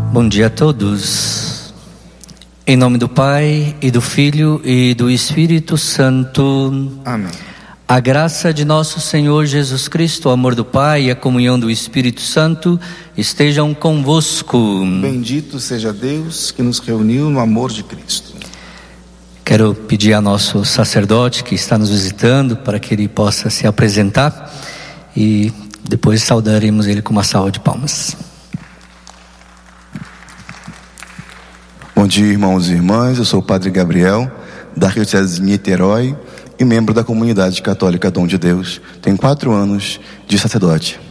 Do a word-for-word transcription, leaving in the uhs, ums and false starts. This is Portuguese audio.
Bom dia a todos. Em nome do Pai, e do Filho, e do Espírito Santo. Amém. A graça de nosso Senhor Jesus Cristo, o amor do Pai e a comunhão do Espírito Santo estejam convosco. Bendito seja Deus que nos reuniu no amor de Cristo. Quero pedir a nosso sacerdote que está nos visitando para que ele possa se apresentar e depois saudaremos ele com uma salva de palmas. Bom dia, irmãos e irmãs. Eu sou o Padre Gabriel, da Arquidiocese de Niterói e membro da Comunidade Católica Dom de Deus. Tenho quatro anos de sacerdote.